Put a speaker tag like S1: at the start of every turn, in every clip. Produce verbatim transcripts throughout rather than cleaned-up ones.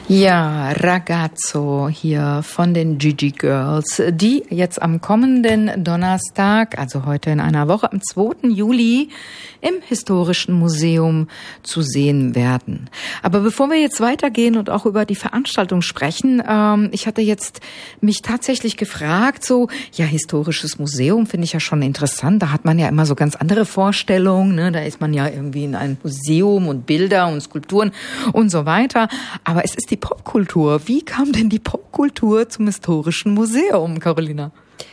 S1: Ja, Ragazzo hier von den Gigi Girls, die jetzt am kommenden Donnerstag, also heute in einer Woche, am zweiten Juli im Historischen Museum zu sehen werden. Aber bevor wir jetzt weitergehen und auch über die Veranstaltung sprechen, ähm, ich hatte jetzt mich tatsächlich gefragt, so, ja, Historisches Museum finde ich ja schon interessant, da hat man ja immer so ganz andere Vorstellungen, ne? Da ist man ja irgendwie in einem Museum und Bilder und Skulpturen und so weiter, aber es ist die Popkultur. Wie kam denn die Popkultur zum Historischen Museum, Carolina?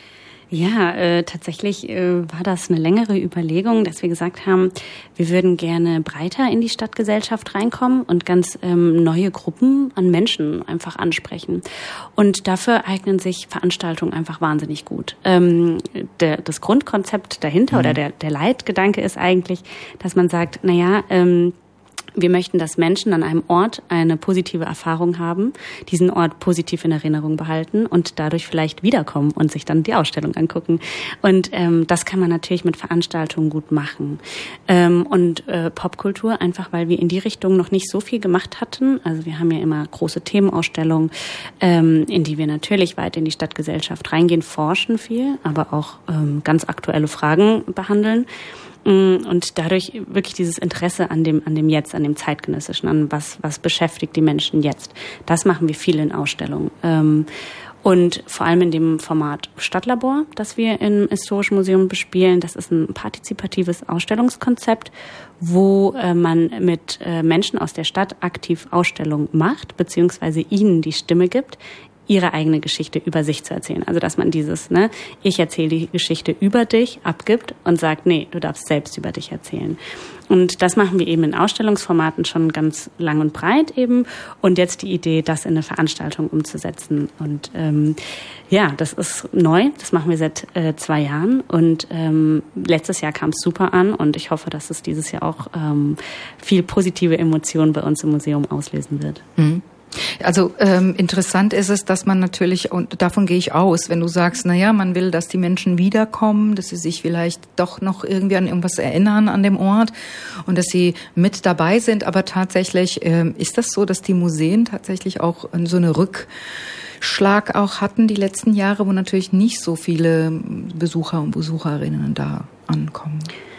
S2: Ja, äh, tatsächlich äh, war das eine längere Überlegung, dass wir gesagt haben, wir würden gerne breiter in die Stadtgesellschaft reinkommen und ganz ähm, neue Gruppen an Menschen einfach ansprechen. Und dafür eignen sich Veranstaltungen einfach wahnsinnig gut. Ähm, der, das Grundkonzept dahinter mhm. oder der, der Leitgedanke ist eigentlich, dass man sagt, na ja, ähm, wir möchten, dass Menschen an einem Ort eine positive Erfahrung haben, diesen Ort positiv in Erinnerung behalten und dadurch vielleicht wiederkommen und sich dann die Ausstellung angucken. Und ähm, das kann man natürlich mit Veranstaltungen gut machen. Ähm, und äh, Popkultur, einfach weil wir in die Richtung noch nicht so viel gemacht hatten. Also wir haben ja immer große Themenausstellungen, ähm, in die wir natürlich weit in die Stadtgesellschaft reingehen, forschen viel, aber auch ähm, ganz aktuelle Fragen behandeln. Und dadurch wirklich dieses Interesse an dem, an dem Jetzt, an dem Zeitgenössischen, an was, was beschäftigt die Menschen jetzt. Das machen wir viel in Ausstellungen. Und vor allem in dem Format Stadtlabor, das wir im Historischen Museum bespielen. Das ist ein partizipatives Ausstellungskonzept, wo man mit Menschen aus der Stadt aktiv Ausstellungen macht, beziehungsweise ihnen die Stimme gibt, ihre eigene Geschichte über sich zu erzählen. Also dass man dieses, ne, ich erzähle die Geschichte über dich, abgibt und sagt, nee, du darfst selbst über dich erzählen. Und das machen wir eben in Ausstellungsformaten schon ganz lang und breit eben. Und jetzt die Idee, das in eine Veranstaltung umzusetzen. Und ähm, ja, das ist neu. Das machen wir seit äh, zwei Jahren. Und ähm, letztes Jahr kam es super an. Und ich hoffe, dass es dieses Jahr auch ähm, viel positive Emotionen bei uns im Museum auslösen wird.
S1: Mhm. Also ähm, interessant ist es, dass man natürlich, und davon gehe ich aus, wenn du sagst, na ja, man will, dass die Menschen wiederkommen, dass sie sich vielleicht doch noch irgendwie an irgendwas erinnern an dem Ort und dass sie mit dabei sind. Aber tatsächlich ähm, ist das so, dass die Museen tatsächlich auch so eine Rückschlag auch hatten die letzten Jahre, wo natürlich nicht so viele Besucher und Besucherinnen da ankommen.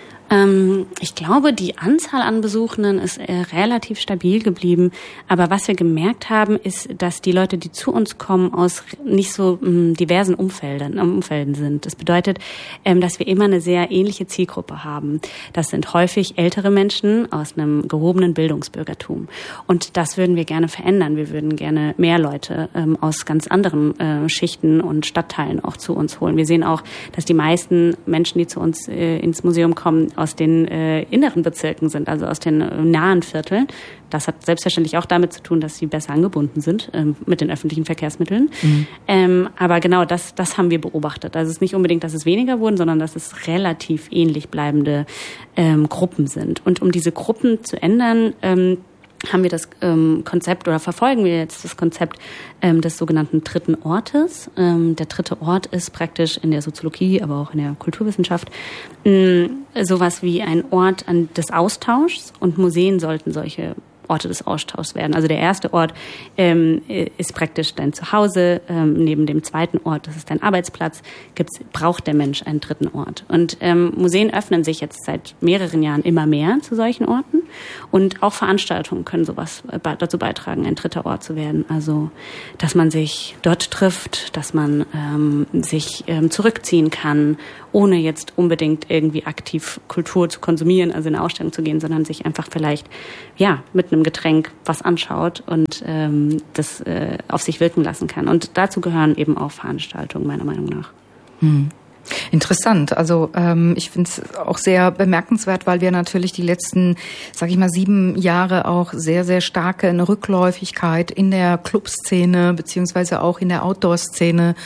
S2: Ich glaube, die Anzahl an Besuchenden ist relativ stabil geblieben. Aber was wir gemerkt haben, ist, dass die Leute, die zu uns kommen, aus nicht so diversen Umfelden, Umfelden sind. Das bedeutet, dass wir immer eine sehr ähnliche Zielgruppe haben. Das sind häufig ältere Menschen aus einem gehobenen Bildungsbürgertum. Und das würden wir gerne verändern. Wir würden gerne mehr Leute aus ganz anderen Schichten und Stadtteilen auch zu uns holen. Wir sehen auch, dass die meisten Menschen, die zu uns ins Museum kommen, aus den äh, inneren Bezirken sind, also aus den äh, nahen Vierteln. Das hat selbstverständlich auch damit zu tun, dass sie besser angebunden sind ähm, mit den öffentlichen Verkehrsmitteln. Mhm. Ähm, aber genau das, das haben wir beobachtet. Also es ist nicht unbedingt, dass es weniger wurden, sondern dass es relativ ähnlich bleibende ähm, Gruppen sind. Und um diese Gruppen zu ändern, ähm, haben wir das ähm, Konzept oder verfolgen wir jetzt das Konzept ähm, des sogenannten dritten Ortes. Ähm, der dritte Ort ist praktisch in der Soziologie, aber auch in der Kulturwissenschaft ähm, sowas wie ein Ort an, des Austauschs, und Museen sollten solche Orte des Austauschs werden. Also der erste Ort ähm, ist praktisch dein Zuhause. Ähm, neben dem zweiten Ort, das ist dein Arbeitsplatz, gibt's, braucht der Mensch einen dritten Ort. Und ähm, Museen öffnen sich jetzt seit mehreren Jahren immer mehr zu solchen Orten. Und auch Veranstaltungen können sowas äh, dazu beitragen, ein dritter Ort zu werden. Also, dass man sich dort trifft, dass man ähm, sich ähm, zurückziehen kann, ohne jetzt unbedingt irgendwie aktiv Kultur zu konsumieren, also in eine Ausstellung zu gehen, sondern sich einfach vielleicht, ja, mit einem Getränk was anschaut und ähm, das äh, auf sich wirken lassen kann. Und dazu gehören eben auch Veranstaltungen, meiner Meinung nach.
S1: Hm. Interessant. Also ähm, ich finde es auch sehr bemerkenswert, weil wir natürlich die letzten, sag ich mal, sieben Jahre auch sehr, sehr starke eine Rückläufigkeit in der Clubszene beziehungsweise auch in der Outdoor-Szene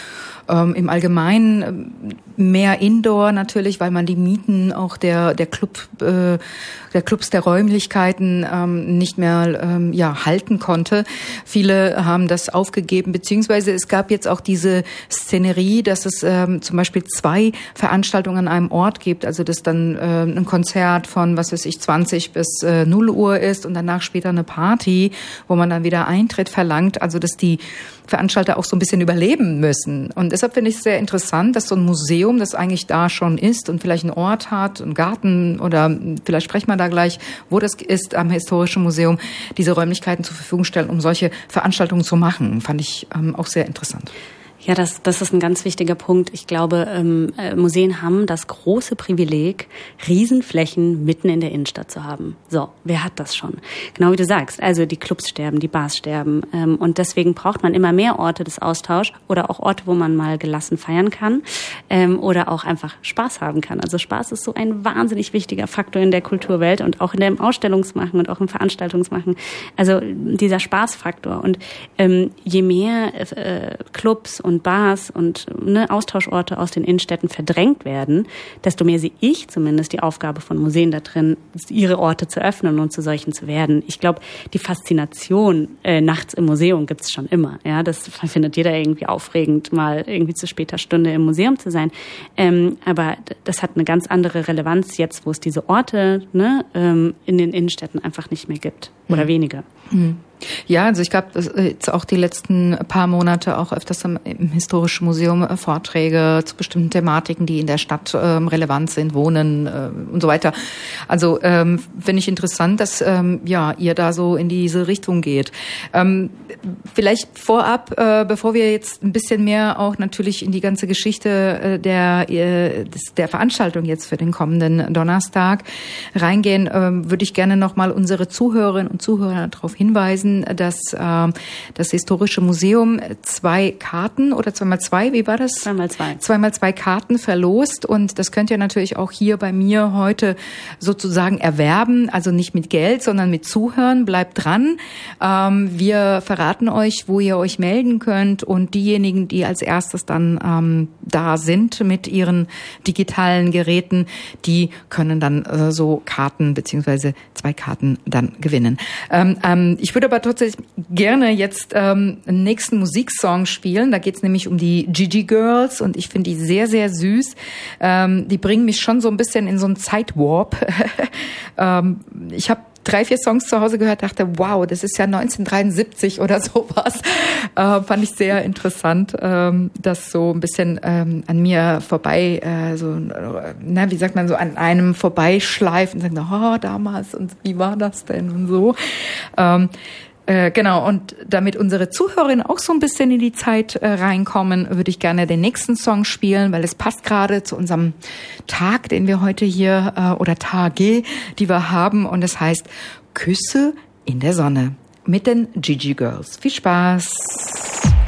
S1: ähm, im Allgemeinen mehr Indoor natürlich, weil man die Mieten auch der der Club äh, der Clubs der Räumlichkeiten ähm, nicht mehr ähm, ja halten konnte. Viele haben das aufgegeben, beziehungsweise es gab jetzt auch diese Szenerie, dass es ähm, zum Beispiel zwei Veranstaltungen an einem Ort gibt, also dass dann äh, ein Konzert von, was weiß ich, zwanzig bis äh, null Uhr ist und danach später eine Party, wo man dann wieder Eintritt verlangt, also dass die Veranstalter auch so ein bisschen überleben müssen. Und deshalb finde ich es sehr interessant, dass so ein Museum, das eigentlich da schon ist und vielleicht einen Ort hat, einen Garten oder vielleicht sprechen wir da gleich, wo das ist, am Historischen Museum, diese Räumlichkeiten zur Verfügung stellen, um solche Veranstaltungen zu machen. Fand ich ähm, auch sehr interessant.
S2: Ja, das, das ist ein ganz wichtiger Punkt. Ich glaube, ähm, Museen haben das große Privileg, Riesenflächen mitten in der Innenstadt zu haben. So, wer hat das schon? Genau wie du sagst, also die Clubs sterben, die Bars sterben. Ähm, und deswegen braucht man immer mehr Orte des Austauschs oder auch Orte, wo man mal gelassen feiern kann ähm, oder auch einfach Spaß haben kann. Also Spaß ist so ein wahnsinnig wichtiger Faktor in der Kulturwelt und auch in dem Ausstellungsmachen und auch im Veranstaltungsmachen. Also dieser Spaßfaktor. Und ähm, je mehr äh, Clubs und Bars und ne, Austauschorte aus den Innenstädten verdrängt werden, desto mehr sehe ich zumindest die Aufgabe von Museen da drin, ihre Orte zu öffnen und zu solchen zu werden. Ich glaube, die Faszination äh, nachts im Museum gibt's schon immer. Ja, das findet jeder irgendwie aufregend, mal irgendwie zu später Stunde im Museum zu sein. Ähm, aber das hat eine ganz andere Relevanz jetzt, wo es diese Orte ne, ähm, in den Innenstädten einfach nicht mehr gibt oder mhm. weniger.
S1: Mhm. Ja, also ich gab jetzt auch die letzten paar Monate auch öfters im, im Historischen Museum äh, Vorträge zu bestimmten Thematiken, die in der Stadt ähm, relevant sind, Wohnen äh, und so weiter. Also ähm, finde ich interessant, dass ähm, ja ihr da so in diese Richtung geht. Ähm, vielleicht vorab, äh, bevor wir jetzt ein bisschen mehr auch natürlich in die ganze Geschichte äh, der äh, des, der Veranstaltung jetzt für den kommenden Donnerstag reingehen, äh, würde ich gerne noch mal unsere Zuhörerinnen und Zuhörer darauf hinweisen, dass äh, das Historische Museum zwei Karten oder zweimal zwei, wie war das?
S2: Zweimal zwei.
S1: Zweimal zwei Karten verlost und das könnt ihr natürlich auch hier bei mir heute sozusagen erwerben, also nicht mit Geld, sondern mit Zuhören. Bleibt dran. Ähm, wir verraten euch, wo ihr euch melden könnt und diejenigen, die als erstes dann ähm, da sind mit ihren digitalen Geräten, die können dann äh, so Karten beziehungsweise zwei Karten dann gewinnen. Ähm, ähm, ich würde aber tatsächlich gerne jetzt ähm, einen nächsten Musiksong spielen. Da geht es nämlich um die Gigi Girls und ich finde die sehr, sehr süß. Ähm, die bringen mich schon so ein bisschen in so einen Zeitwarp. ähm, ich habe drei, vier Songs zu Hause gehört, dachte, wow, das ist ja neunzehnhundertdreiundsiebzig oder sowas. Äh, fand ich sehr interessant, ähm, das so ein bisschen ähm, an mir vorbei, äh, so, na, wie sagt man, so an einem vorbeischleifen und sagen, oh, damals und wie war das denn und so. Ähm, Äh, genau, und damit unsere Zuhörerinnen auch so ein bisschen in die Zeit äh, reinkommen, würde ich gerne den nächsten Song spielen, weil es passt gerade zu unserem Tag, den wir heute hier, äh, oder Tage, die wir haben. Und es heißt Küsse in der Sonne mit den Gigi Girls. Viel Spaß!